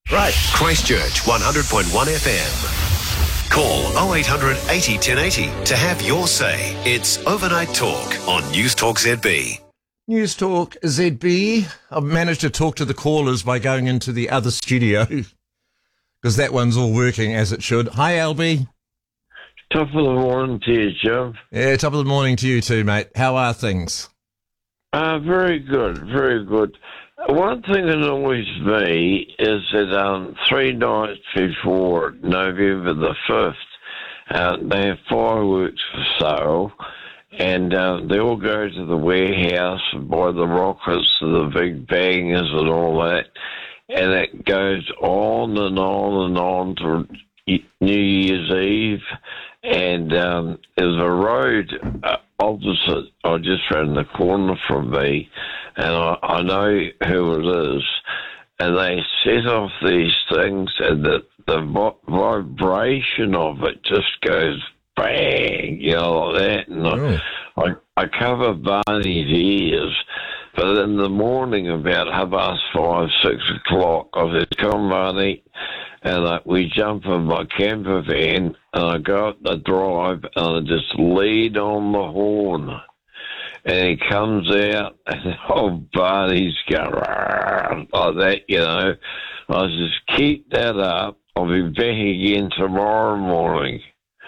Right. Christchurch 100.1 FM. Call 0800 80 1080 to have your say. It's Overnight Talk on News Talk ZB. News Talk ZB. I've managed to talk to the callers by going into the other studio because that one's all working as it should. Hi, Albie. Top of the morning to you, Jim. Yeah, top of the morning to you too, mate. How are things? Very good, very good. One thing that annoys me is that 3 nights before November the 5th, they have fireworks for sale, and they all go to the warehouse and buy the rockets and the big bangers and all that, and it goes on and on and on to New Year's Eve, and there's a road opposite, or just around the corner from me, and I know who it is, and they set off these things, and the vibration of it just goes bang, like that, and I cover Barney's ears, but in the morning about 5:30, 6 o'clock, I said, "Come, Barney," and we jump in my camper van, and I go up the drive, and I just lead on the horn. And he comes out, and Barney's going like that, I just keep that up. I'll be back again tomorrow morning.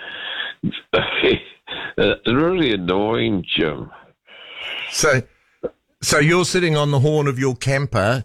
It's really annoying, Jim. So you're sitting on the horn of your camper